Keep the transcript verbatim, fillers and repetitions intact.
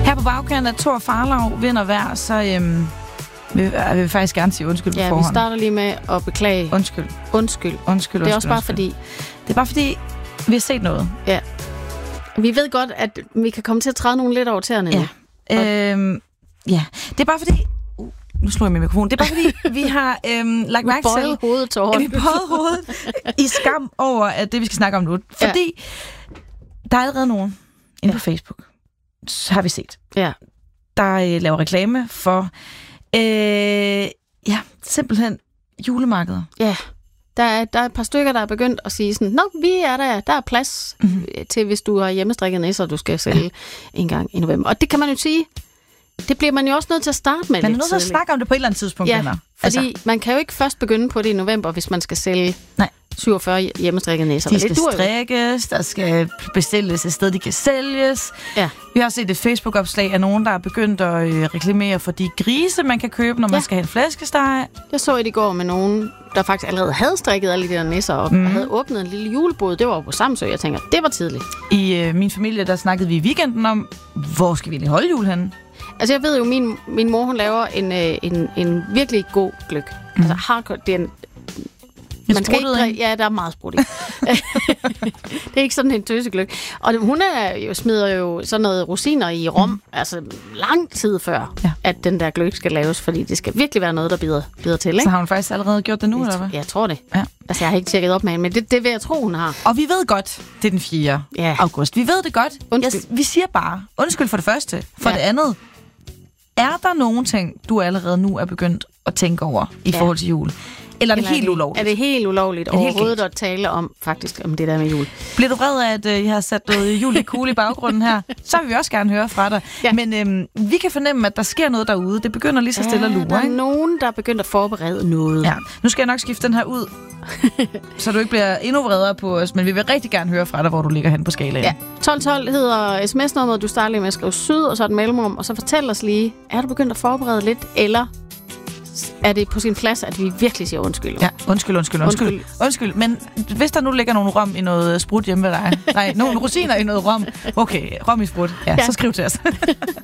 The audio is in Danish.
Her på bagkanten af Thor Farlov vinder hver, så øhm, vil, jeg vil faktisk gerne sige undskyld ja, på forhånd. Ja, vi starter lige med at beklage. Undskyld. Undskyld. Undskyld, undskyld. Det er også bare undskyld. fordi... Det er bare fordi, vi har set noget. Ja. Vi ved godt, at vi kan komme til at træde nogle lidt over tæerne. Ja. Øhm, ja. Det er bare fordi... Uh, nu slår jeg med mikrofonen. Det er bare fordi, vi har øhm, lagt mærke til... Vi bøjet hovedet til hånden. Vi bøjet hovedet i skam over at det, vi skal snakke om nu. Fordi ja. der er allerede nogen inde ja. på Facebook, så har vi set, ja. der øh, laver reklame for øh, ja, simpelthen julemarkeder. Ja. Der er, der er et par stykker, der er begyndt at sige sådan, nå, vi er der, der er plads mm-hmm. til, hvis du har hjemmestrikket nisser, du skal sælge ja. en gang i november. Og det kan man jo sige, det bliver man jo også nødt til at starte med. Man er nødt til at snakke om det på et eller andet tidspunkt. Ja, venner. fordi altså. man kan jo ikke først begynde på det i november, hvis man skal sælge Nej. syvogfyrre hjemmestrikkede nisser. De skal strikkes, der skal bestilles et sted, de kan sælges. Ja. Vi har set et Facebook-opslag af nogen, der er begyndt at øh, reklamere for de grise, man kan købe, når man ja. skal have en flæskesteg. Jeg så et i går med nogen, der faktisk allerede havde strikket alle de der nisser op, mm. og havde åbnet en lille julebod. Det var på Samsø, jeg tænker, det var tidligt. I øh, min familie, der snakkede vi i weekenden om, hvor skal vi egentlig holde jul henne? Altså, jeg ved jo, min, min mor, hun laver en, øh, en, en virkelig god gløgg. Mm. Altså, hardcore, det er en... Man skal ikke drikke, ja, der er meget sprudt i. Det er ikke sådan en tøsegløgg. Og hun er jo, smider jo sådan noget rosiner i rom, mm. altså lang tid før, ja. at den der gløgg skal laves, fordi det skal virkelig være noget, der bider, bider til. Ikke? Så har hun faktisk allerede gjort det nu, jeg eller hvad? Jeg tror det. Ja. Altså, jeg har ikke tjekket op med hende, men det, det vil jeg tro, hun har. Og vi ved godt, det er den fjerde Ja. august. Vi ved det godt. Jeg, vi siger bare, undskyld for det første. For ja. det andet, er der nogen ting, du allerede nu er begyndt at tænke over i ja. forhold til jul? Eller er det Eller helt er det, ulovligt? Er det helt ulovligt overhovedet at tale om, faktisk, om det der med jul? Bliver du vred af, at øh, jeg har sat noget julekugle i baggrunden her? Så vil vi også gerne høre fra dig. Ja. Men øhm, vi kan fornemme, at der sker noget derude. Det begynder lige så stille ja, at lure. Der er ikke? nogen, der er begyndt at forberede noget. Ja. Nu skal jeg nok skifte den her ud, så du ikke bliver endnu vredere på os. Men vi vil rigtig gerne høre fra dig, hvor du ligger hen på skalaen. Ja. tolv tolv hedder sms-nummeret. Du starter lige med at skrive syd, og så et mellemrum. Og så fortæl os lige, er du begyndt at forberede lidt, eller... er det på sin plads, at vi virkelig siger undskyld? Ja, undskyld, undskyld, undskyld. Undskyld. undskyld. Men hvis der nu ligger nogle rom i noget sprut hjemme ved dig, nej, nogle rosiner i noget rom, okay, rom i sprut, ja, ja. så skriv til os.